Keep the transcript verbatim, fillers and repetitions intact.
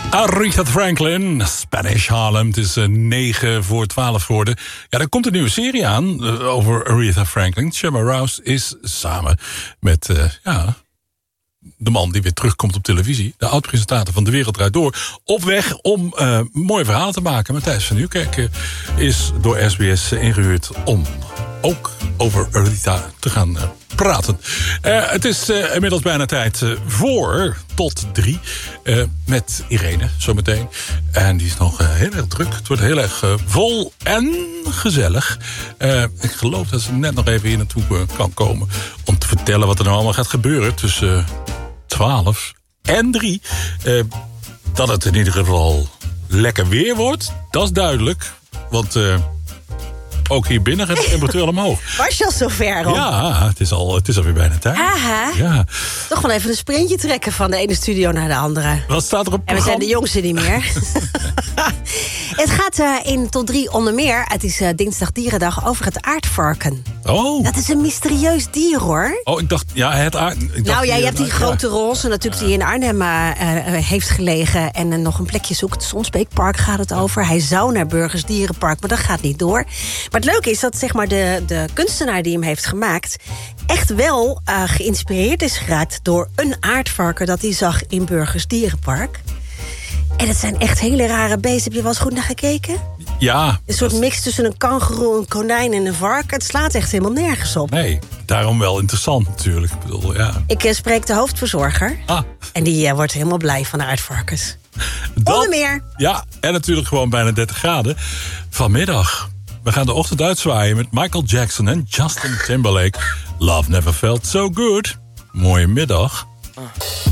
Aretha Franklin, Spanish Harlem. Het is negen voor twaalf geworden. Ja, er komt een nieuwe serie aan uh, over Aretha Franklin. Shemar Rouse is samen met uh, ja, de man die weer terugkomt op televisie, de oud-presentator van De Wereld Draait Door, op weg om uh, mooie verhalen te maken. Matthijs van Nieuwkerk uh, is door S B S ingehuurd om ook over Aretha te gaan uh, praten. Uh, het is uh, inmiddels bijna tijd uh, voor tot drie uh, met Irene zometeen. En die is nog uh, heel erg druk. Het wordt heel erg uh, vol en gezellig. Uh, ik geloof dat ze net nog even hier naartoe uh, kan komen om te vertellen wat er nou allemaal gaat gebeuren tussen uh, twaalf en drie. Uh, dat het in ieder geval lekker weer wordt, dat is duidelijk. Want Uh, ook hier binnen gaat de temperatuur omhoog. Was je al zover, hoor? Ja, het is, al, het is alweer bijna tijd. Aha. Ja. Toch wel even een sprintje trekken van de ene studio naar de andere. Wat staat er op En we zijn de jongsten niet meer. Het gaat uh, in tot drie onder meer. Het is uh, dinsdag dierendag over het aardvarken. Oh. Dat is een mysterieus dier, hoor. Oh, ik dacht, ja, het aard... Ik dacht, Nou ja, je hebt die ja. grote roze natuurlijk die in Arnhem uh, uh, heeft gelegen en uh, nog een plekje zoekt. Sonsbeekpark gaat het over. Hij zou naar Burgers Dierenpark, maar dat gaat niet door. Maar het leuke is dat zeg maar de, de kunstenaar die hem heeft gemaakt echt wel uh, geïnspireerd is geraakt door een aardvarken dat hij zag in Burgers Dierenpark. En het zijn echt hele rare beesten. Heb je wel eens goed naar gekeken? Ja. Een soort mix tussen een kangoeroe, een konijn en een varken. Het slaat echt helemaal nergens op. Nee, daarom wel interessant natuurlijk. Ik bedoel, ja. Ik uh, spreek de hoofdverzorger. Ah. En die uh, wordt helemaal blij van de aardvarkens. Dat, Onder meer. Ja, en natuurlijk gewoon bijna dertig graden. Vanmiddag. We gaan de ochtend uitzwaaien met Michael Jackson en Justin Timberlake. Love never felt so good. Mooie middag.